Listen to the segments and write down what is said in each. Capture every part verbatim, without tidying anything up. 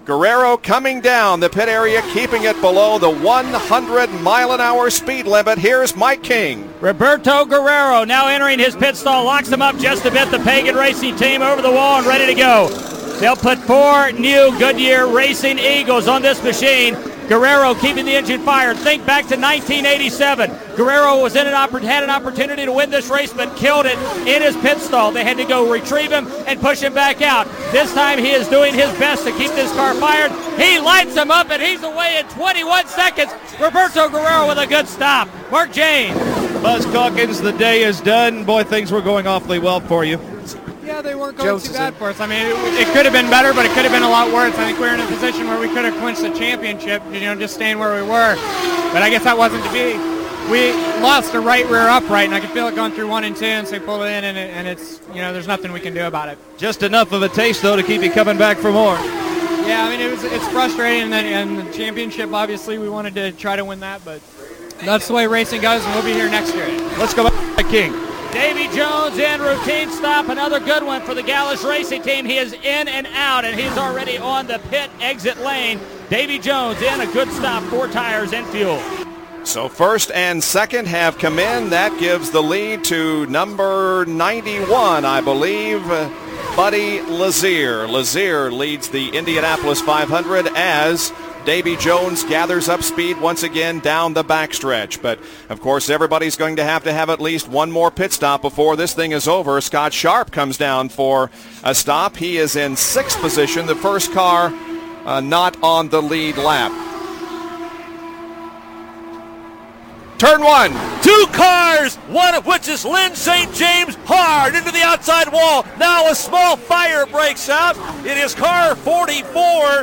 Guerrero coming down the pit area, keeping it below the one hundred mile an hour speed limit. Here's Mike King. Roberto Guerrero now entering his pit stall, locks him up just a bit. The Pagan Racing team over the wall and ready to go. They'll put four new Goodyear Racing Eagles on this machine. Guerrero keeping the engine fired. Think back to nineteen eighty-seven. Guerrero was in an oppor- had an opportunity to win this race, but killed it in his pit stall. They had to go retrieve him and push him back out. This time he is doing his best to keep this car fired. He lights him up, and he's away in twenty-one seconds. Roberto Guerrero with a good stop. Mark James. Buzz Calkins, the day is done. Boy, things were going awfully well for you. Yeah, they weren't going too bad for us. I mean, it, it could have been better, but it could have been a lot worse. I think we were in a position where we could have clinched the championship, you know, just staying where we were. But I guess that wasn't to be. We lost the right rear upright, and I could feel it going through one and two, and so we pulled it in, and, it, and it's, you know, there's nothing we can do about it. Just enough of a taste, though, to keep you coming back for more. Yeah, I mean, it was it's frustrating, and, then, and the championship, obviously, we wanted to try to win that, but that's the way racing goes, and we'll be here next year. Let's go back to King. Davy Jones in routine stop, another good one for the Gallus Racing team. He is in and out, and he's already on the pit exit lane. Davy Jones in, a good stop, four tires and fuel. So first and second have come in. That gives the lead to number ninety-one, I believe, Buddy Lazier. Lazier leads the Indianapolis five hundred as Davy Jones gathers up speed once again down the backstretch. But, of course, everybody's going to have to have at least one more pit stop before this thing is over. Scott Sharp comes down for a stop. He is in sixth position, the first car uh, not on the lead lap. Turn one. Two cars, one of which is Lynn Saint James, hard into the outside wall. Now a small fire breaks out. It is car forty-four,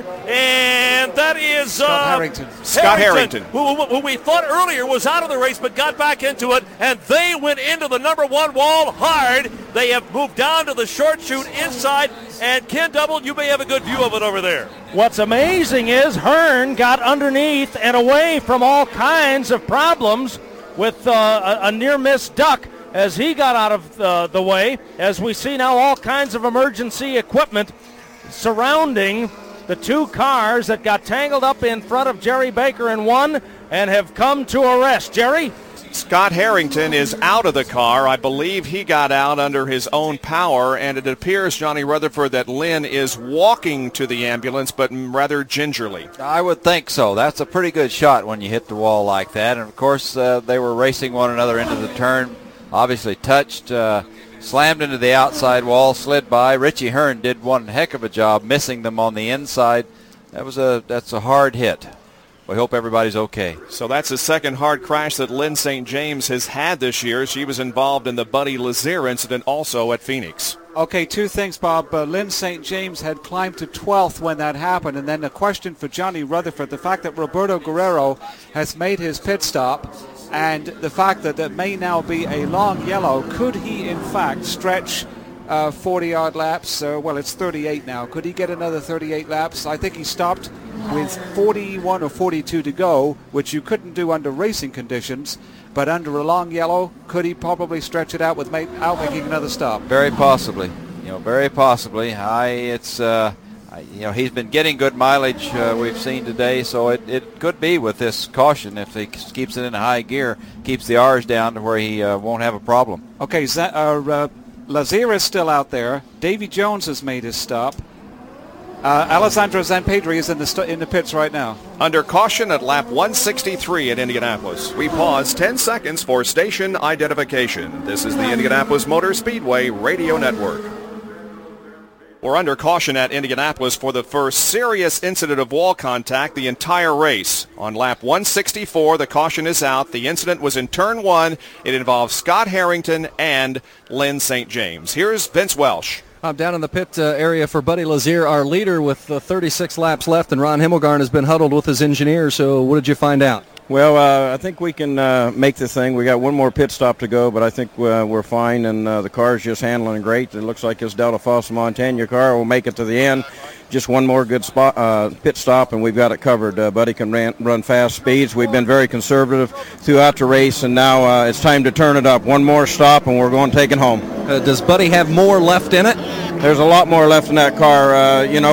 and that is Scott uh, Harrington. Scott Harrington, Who, who, who we thought earlier was out of the race, but got back into it, and they went into the number one wall hard. They have moved down to the short chute inside, and Ken Double, you may have a good view of it over there. What's amazing is Hearn got underneath and away from all kinds of problems with uh, a, a near-miss duck as he got out of the, the way, as we see now all kinds of emergency equipment surrounding the two cars that got tangled up in front of Jerry Baker in one and have come to arrest. Jerry? Scott Harrington is out of the car. I believe he got out under his own power, and it appears, Johnny Rutherford, that Lynn is walking to the ambulance, but rather gingerly. I would think so. That's a pretty good shot when you hit the wall like that. And, of course, uh, they were racing one another into the turn, obviously touched, uh, slammed into the outside wall, slid by. Richie Hearn did one heck of a job missing them on the inside. That was a that's a hard hit. We hope everybody's okay. So that's the second hard crash that Lynn Saint James has had this year. She was involved in the Buddy Lazier incident also at Phoenix. Okay, two things, Bob. Uh, Lynn Saint James had climbed to twelfth when that happened. And then a question for Johnny Rutherford, the fact that Roberto Guerrero has made his pit stop and the fact that there may now be a long yellow, could he in fact stretch uh, forty-yard laps? Uh, well, it's thirty-eight now. Could he get another thirty-eight laps? I think he stopped with forty-one or forty-two to go, which you couldn't do under racing conditions. But under a long yellow, could he probably stretch it out without making another stop? Very possibly. You know, very possibly. I, it's, uh, I, you know, he's been getting good mileage uh, we've seen today, so it, it could be with this caution if he keeps it in high gear, keeps the R's down to where he uh, won't have a problem. Okay, Z- uh, uh, Lazier is still out there. Davy Jones has made his stop. Uh, Alessandro Zampedri is in the st- in the pits right now. Under caution at lap one sixty-three at Indianapolis. We pause ten seconds for station identification. This is the Indianapolis Motor Speedway Radio Network. We're under caution at Indianapolis for the first serious incident of wall contact the entire race. On lap one sixty-four, the caution is out. The incident was in turn one. It involves Scott Harrington and Lynn Saint James. Here's Vince Welsh. I'm down in the pit uh, area for Buddy Lazier, our leader, with uh, thirty-six laps left, and Ron Himmelgarn has been huddled with his engineer. So what did you find out? Well, uh, I think we can uh, make the thing. We got one more pit stop to go, but I think uh, we're fine, and uh, the car's just handling great. It looks like this Delta Fossa Montana car will make it to the end. Just one more good spot, uh, pit stop, and we've got it covered. Uh, Buddy can ran, run fast speeds. We've been very conservative throughout the race, and now uh, it's time to turn it up. One more stop, and we're going to take it home. Uh, does Buddy have more left in it? There's a lot more left in that car. Uh, you know,